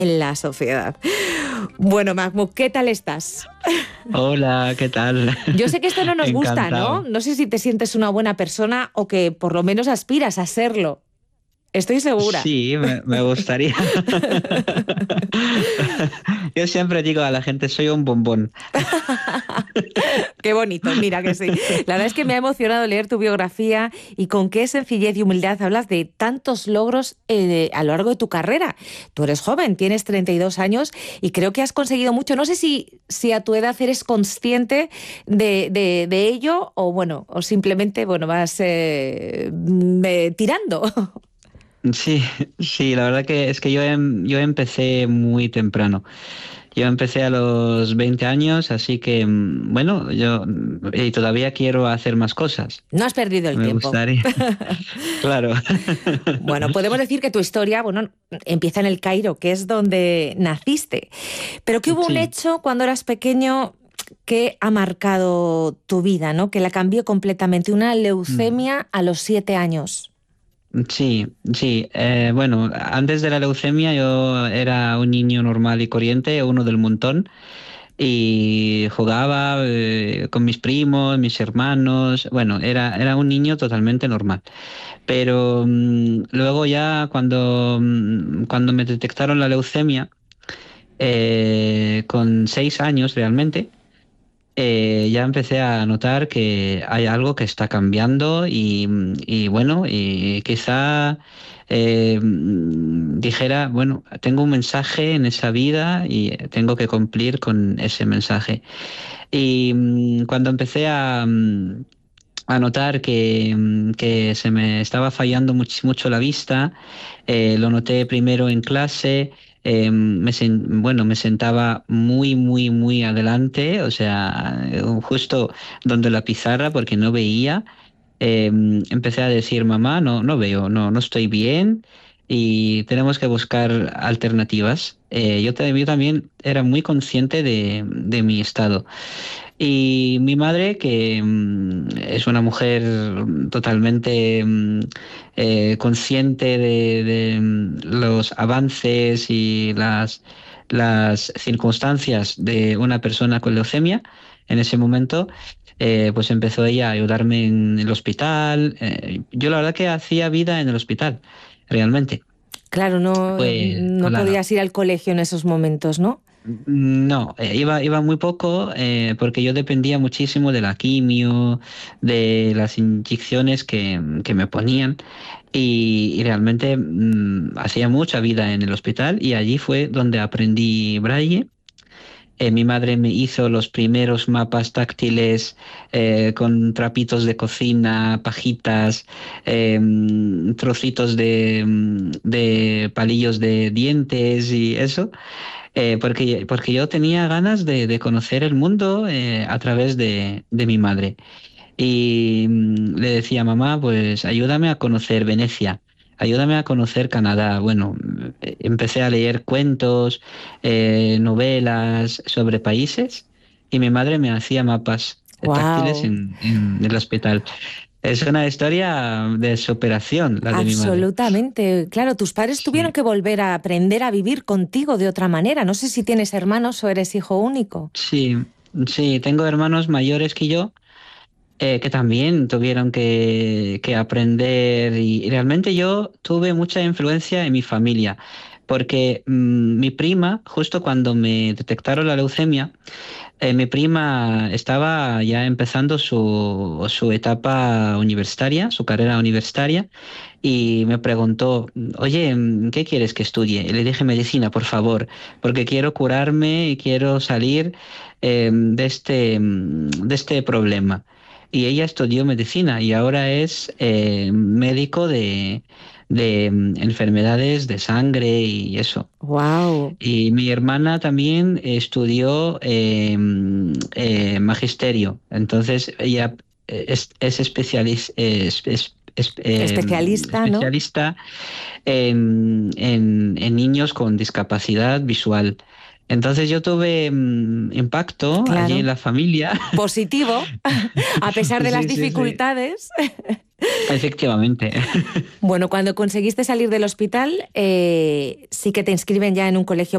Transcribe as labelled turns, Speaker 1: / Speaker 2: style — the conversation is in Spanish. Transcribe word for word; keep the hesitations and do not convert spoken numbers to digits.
Speaker 1: en la sociedad. Bueno, Mahmoud, ¿qué tal estás?
Speaker 2: Hola, ¿qué tal?
Speaker 1: Yo sé que esto no nos
Speaker 2: Encantado.
Speaker 1: gusta, ¿no? No sé si te sientes una buena persona o que por lo menos aspiras a serlo. Estoy segura.
Speaker 2: Sí, me, me gustaría. Yo siempre digo a la gente, soy un bombón.
Speaker 1: Qué bonito, mira que sí. La verdad es que me ha emocionado leer tu biografía y con qué sencillez y humildad hablas de tantos logros eh, a lo largo de tu carrera. Tú eres joven, tienes treinta y dos años y creo que has conseguido mucho. No sé si, si a tu edad eres consciente de, de, de ello o bueno, o simplemente bueno, vas eh, eh, tirando.
Speaker 2: Sí, sí, la verdad que es que yo, em- yo empecé muy temprano. Yo empecé a los veinte años, así que, mm, bueno, yo mm, y todavía quiero hacer más cosas.
Speaker 1: No has perdido el
Speaker 2: Me
Speaker 1: tiempo.
Speaker 2: gustaría, claro.
Speaker 1: Bueno, podemos decir que tu historia, bueno, empieza en el Cairo, que es donde naciste. Pero que hubo un
Speaker 2: Sí.
Speaker 1: hecho cuando eras pequeño que ha marcado tu vida, ¿no? Que la cambió completamente. Una
Speaker 2: Mm.
Speaker 1: leucemia a los siete años.
Speaker 2: Sí, sí. Eh, bueno, antes de la leucemia yo era un niño normal y corriente, uno del montón. Y jugaba eh, con mis primos, mis hermanos. Bueno, era, era un niño totalmente normal. Pero mm, luego ya cuando, mm, cuando me detectaron la leucemia, eh, con seis años realmente, eh, ya empecé a notar que hay algo que está cambiando y, y bueno, y quizá eh, dijera, bueno, tengo un mensaje en esa vida y tengo que cumplir con ese mensaje. Y mm, cuando empecé a, mm, a notar que, mm, que se me estaba fallando much- mucho la vista, eh, lo noté primero en clase. Eh, me sen- bueno, me sentaba muy, muy, muy adelante, o sea, eh, justo donde la pizarra porque no veía. Eh, Empecé a decir, mamá, no, no veo, no, no estoy bien y tenemos que buscar alternativas. Eh, yo, ta- yo también era muy consciente de, de mi estado. Y mi madre, que mm, es una mujer totalmente mm, eh, consciente de, de, mm, los avances y las, las circunstancias de una persona con leucemia, en ese momento, eh, pues empezó ella a ayudarme en el hospital. Eh, yo la verdad que hacía vida en el hospital, realmente.
Speaker 1: Claro, no,
Speaker 2: Pues
Speaker 1: no
Speaker 2: con la,
Speaker 1: podías ir al colegio en esos momentos, ¿no?
Speaker 2: no, eh, iba, iba muy poco eh, porque yo dependía muchísimo de la quimio, de las inyecciones que, que me ponían y, y realmente mm, hacía mucha vida en el hospital y allí fue donde aprendí braille. Eh, mi madre me hizo los primeros mapas táctiles eh, con trapitos de cocina, pajitas, eh, trocitos de, mm, de palillos de dientes y eso. Eh, porque, porque yo tenía ganas de, de conocer el mundo eh, a través de, de mi madre. Y mm, le decía, mamá, pues ayúdame a conocer Venecia, ayúdame a conocer Canadá. Bueno, eh, empecé a leer cuentos, eh, novelas sobre países y mi madre me hacía mapas táctiles
Speaker 1: Wow.
Speaker 2: en, en el hospital. Es una historia de superación, la de mi madre.
Speaker 1: Absolutamente. Claro, tus padres tuvieron
Speaker 2: Sí.
Speaker 1: que volver a aprender a vivir contigo de otra manera. No sé si tienes hermanos o eres hijo único.
Speaker 2: Sí, sí, tengo hermanos mayores que yo eh, que también tuvieron que, que aprender y, y realmente yo tuve mucha influencia en mi familia porque mm, mi prima, justo cuando me detectaron la leucemia, eh, mi prima estaba ya empezando su, su etapa universitaria, su carrera universitaria, y me preguntó, oye, ¿qué quieres que estudie? Y le dije medicina, por favor, porque quiero curarme y quiero salir eh, de este, de este problema. Y ella estudió medicina y ahora es eh, médico de, de enfermedades de sangre y eso.
Speaker 1: Wow.
Speaker 2: Y mi hermana también estudió eh, eh, magisterio, entonces ella es, es, especialis- es- es- es- eh,
Speaker 1: Especialista, ¿no?
Speaker 2: especialista en, en- en niños con discapacidad visual. Entonces yo tuve mm, impacto allí en
Speaker 1: Claro.
Speaker 2: la familia.
Speaker 1: Positivo, a pesar de las
Speaker 2: Sí, sí, sí,
Speaker 1: dificultades.
Speaker 2: efectivamente.
Speaker 1: Bueno, cuando conseguiste salir del hospital, eh, sí que te inscriben ya en un colegio